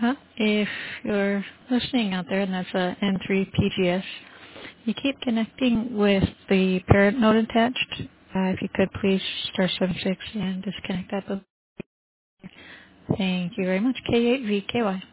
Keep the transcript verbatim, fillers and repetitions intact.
Well, if you're listening out there and that's a N three P G S, you keep connecting with the parent node attached. Uh, if you could please star seven six and disconnect that. Thank you very much. K eight V K Y.